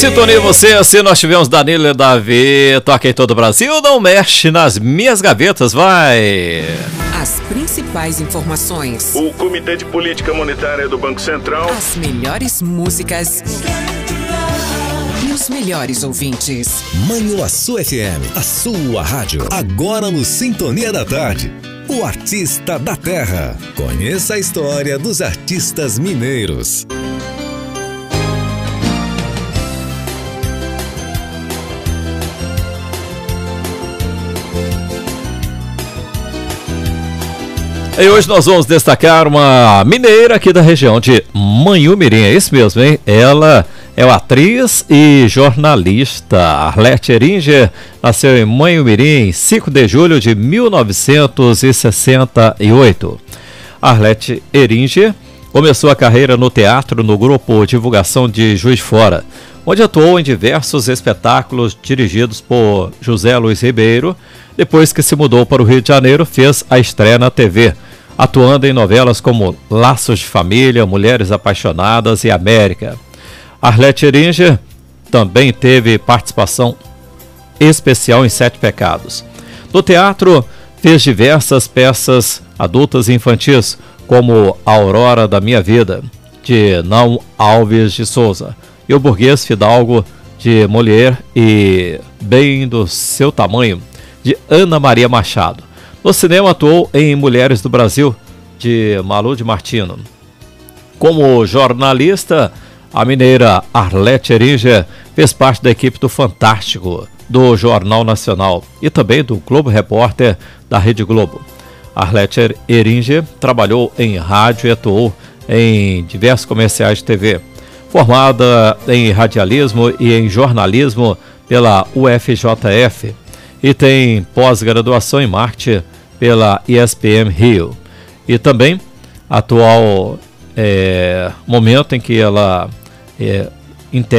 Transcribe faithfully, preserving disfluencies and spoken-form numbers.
sintonia você, assim nós tivemos Danilo e Davi, toca em todo o Brasil, não mexe nas minhas gavetas, vai! As principais informações. O Comitê de Política Monetária do Banco Central. As melhores músicas. E os melhores ouvintes. Manhuaçu F M, a sua rádio. Agora no Sintonia da Tarde. O artista da terra. Conheça a história dos artistas mineiros. E hoje nós vamos destacar uma mineira aqui da região de Manhumirim, é isso mesmo, hein? Ela é uma atriz e jornalista. Arlete Eringer nasceu em Manhumirim em cinco de julho de mil novecentos e sessenta e oito. Arlete Eringer começou a carreira no teatro no grupo Divulgação de Juiz de Fora, onde atuou em diversos espetáculos dirigidos por José Luiz Ribeiro. Depois que se mudou para o Rio de Janeiro, fez a estreia na T V, atuando em novelas como Laços de Família, Mulheres Apaixonadas e América. Arlete Eringer também teve participação especial em Sete Pecados. No teatro, fez diversas peças adultas e infantis, como A Aurora da Minha Vida, de Naum Alves de Souza, e O Burguês Fidalgo, de Molière, e Bem do Seu Tamanho, de Ana Maria Machado. No cinema atuou em Mulheres do Brasil, de Malu de Martino. Como jornalista, a mineira Arlete Eringer fez parte da equipe do Fantástico, do Jornal Nacional e também do Globo Repórter da Rede Globo. Arlete Eringer trabalhou em rádio e atuou em diversos comerciais de T V. Formada em radialismo e em jornalismo pela U F J F, e tem pós-graduação em marketing pela I S P M Rio. E também, atual é, momento em que ela é,